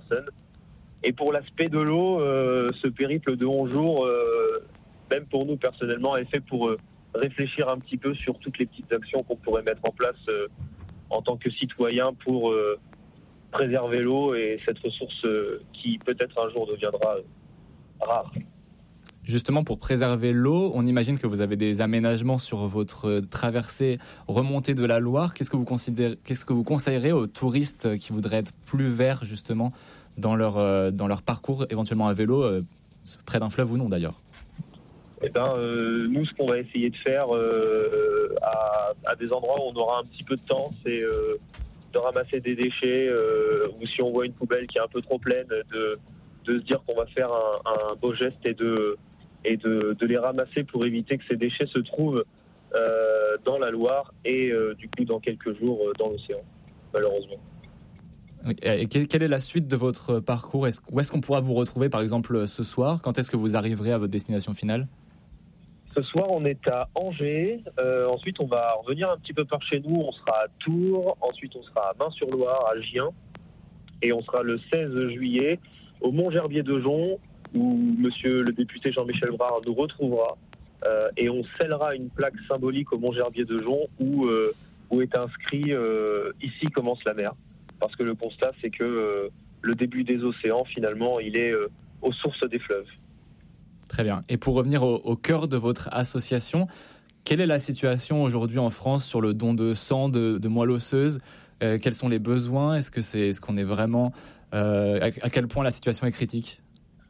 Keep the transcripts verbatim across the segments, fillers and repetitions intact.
personnes. Et pour l'aspect de l'eau, euh, ce périple de onze jours, euh, même pour nous personnellement, est fait pour euh, réfléchir un petit peu sur toutes les petites actions qu'on pourrait mettre en place euh, en tant que citoyen pour euh, préserver l'eau et cette ressource euh, qui peut-être un jour deviendra euh, rare. Justement, pour préserver l'eau, on imagine que vous avez des aménagements sur votre traversée remontée de la Loire. Qu'est-ce que vous considérez, qu'est-ce que vous conseillerez aux touristes qui voudraient être plus verts justement dans leur, euh, dans leur parcours, éventuellement à vélo, euh, près d'un fleuve ou non d'ailleurs? Eh ben, euh, nous, ce qu'on va essayer de faire euh, à, à des endroits où on aura un petit peu de temps, c'est euh, de ramasser des déchets, euh, ou si on voit une poubelle qui est un peu trop pleine, de, de se dire qu'on va faire un, un beau geste et de et de, de les ramasser pour éviter que ces déchets se trouvent euh, dans la Loire et euh, du coup dans quelques jours euh, dans l'océan, malheureusement. Et quelle est la suite de votre parcours? Est-ce, Où est-ce qu'on pourra vous retrouver par exemple ce soir? Quand est-ce que vous arriverez à votre destination finale? Ce soir on est à Angers, euh, ensuite on va revenir un petit peu par chez nous, on sera à Tours, ensuite on sera à Main-sur-Loire, à Gien, et on sera le seize juillet au Mont-Gerbier-de-Jonc, où monsieur le député Jean-Michel Brard nous retrouvera euh, et on scellera une plaque symbolique au Mont-Gerbier-de-Jonc où, euh, où est inscrit euh, « Ici commence la mer ». Parce que le constat, c'est que euh, le début des océans, finalement, il est euh, aux sources des fleuves. Très bien. Et pour revenir au, au cœur de votre association, quelle est la situation aujourd'hui en France sur le don de sang, de, de moelle osseuse? euh, Quels sont les besoins? Est-ce que c'est, est-ce qu'on est vraiment... Euh, à, à quel point la situation est critique?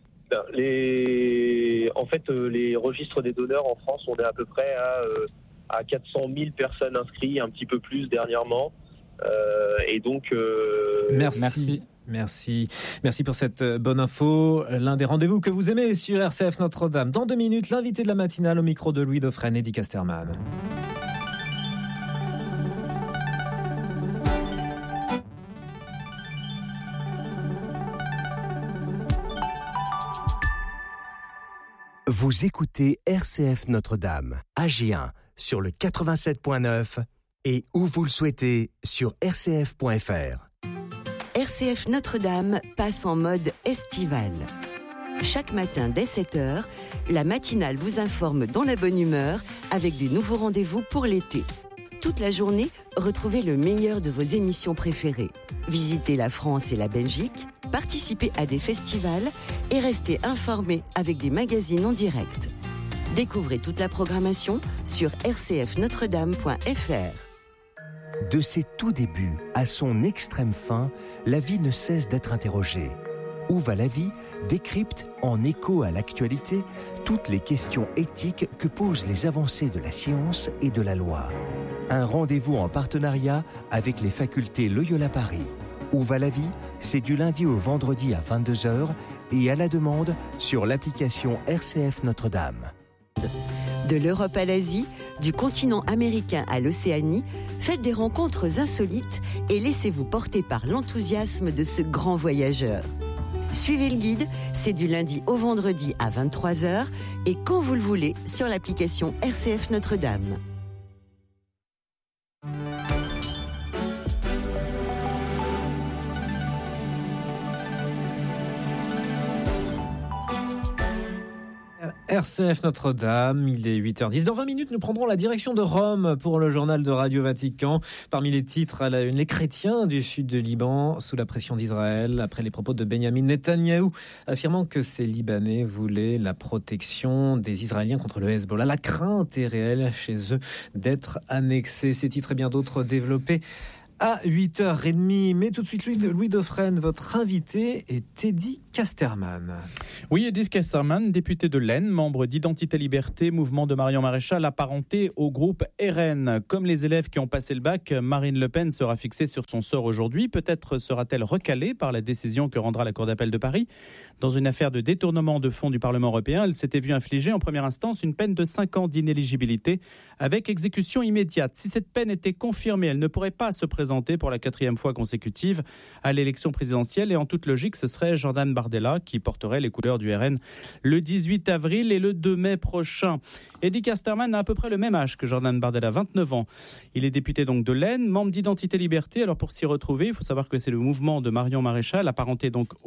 Les... En fait, euh, les registres des donneurs en France, on est à peu près à, euh, à quatre cent mille personnes inscrites, un petit peu plus dernièrement. Euh, et donc... Euh... Merci. Merci. Merci. Merci pour cette bonne info. L'un des rendez-vous que vous aimez sur R C F Notre-Dame. Dans deux minutes, l'invité de la matinale au micro de Louis Dauphren et Eddie Casterman. Vous écoutez R C F Notre-Dame, à Gien, sur le quatre-vingt-sept point neuf et où vous le souhaitez, sur r c f point f r. R C F Notre-Dame passe en mode estival. Chaque matin dès sept heures, la matinale vous informe dans la bonne humeur avec des nouveaux rendez-vous pour l'été. Toute la journée, retrouvez le meilleur de vos émissions préférées. Visitez la France et la Belgique, participez à des festivals et restez informés avec des magazines en direct. Découvrez toute la programmation sur r c f notre dame point f r. De ses tout débuts à son extrême fin, la vie ne cesse d'être interrogée. Où va la vie décrypte, en écho à l'actualité, toutes les questions éthiques que posent les avancées de la science et de la loi. Un rendez-vous en partenariat avec les facultés Loyola Paris. Où va la vie? C'est du lundi au vendredi à vingt-deux heures et à la demande sur l'application R C F Notre-Dame. De l'Europe à l'Asie, du continent américain à l'Océanie, faites des rencontres insolites et laissez-vous porter par l'enthousiasme de ce grand voyageur. Suivez le guide, c'est du lundi au vendredi à vingt-trois heures et quand vous le voulez sur l'application R C F Notre-Dame. R C F Notre-Dame, il est huit heures dix. Dans vingt minutes, nous prendrons la direction de Rome pour le journal de Radio Vatican. Parmi les titres à la une, les chrétiens du sud de Liban sous la pression d'Israël après les propos de Benyamin Netanyahou affirmant que ces Libanais voulaient la protection des Israéliens contre le Hezbollah. La crainte est réelle chez eux d'être annexés. Ces titres et bien d'autres développés à huit heures trente. Mais tout de suite, Louis Dauphren, votre invité est Eddie Casterman. Oui, Eddie Casterman, député de l'Aisne, membre d'Identité Liberté, mouvement de Marion Maréchal, apparenté au groupe R N. Comme les élèves qui ont passé le bac, Marine Le Pen sera fixée sur son sort aujourd'hui. Peut-être sera-t-elle recalée par la décision que rendra la Cour d'appel de Paris. Dans une affaire de détournement de fonds du Parlement européen, elle s'était vue infliger en première instance une peine de cinq ans d'inéligibilité avec exécution immédiate. Si cette peine était confirmée, elle ne pourrait pas se présenter pour la quatrième fois consécutive à l'élection présidentielle et en toute logique, ce serait Jordan Bardella qui porterait les couleurs du R N le dix-huit avril et le deux mai prochain. Eddie Casterman a à peu près le même âge que Jordan Bardella, vingt-neuf ans. Il est député donc de l'Aisne, membre d'Identité Liberté. Alors pour s'y retrouver, il faut savoir que c'est le mouvement de Marion Maréchal, apparenté donc